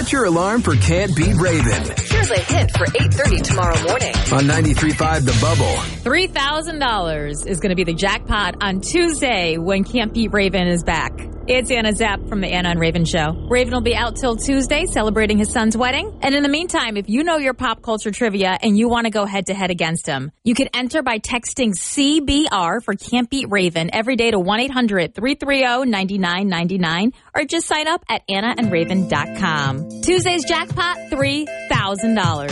Set your alarm for Can't Beat Raven. Here's a hit for 8:30 tomorrow morning. On 93.5 The Bubble. $3,000 is going to be the jackpot on Tuesday when Can't Beat Raven is back. It's Anna Zapp from the Anna and Raven Show. Raven will be out till Tuesday celebrating his son's wedding. And in the meantime, if you know your pop culture trivia and you want to go head-to-head against him, you can enter by texting CBR for Can't Beat Raven every day to 1-800-330-9999 or just sign up at AnnaandRaven.com. Tuesday's jackpot, $3,000.